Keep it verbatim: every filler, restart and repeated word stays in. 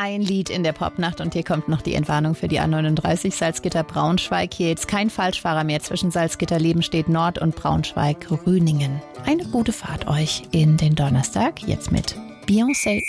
Ein Lied in der Popnacht und hier kommt noch die Entwarnung für die A neununddreißig Salzgitter-Braunschweig. Hier jetzt kein Falschfahrer mehr. Zwischen Salzgitter-Leben steht Nord und Braunschweig-Rüningen. Eine gute Fahrt euch in den Donnerstag. Jetzt mit Beyoncé.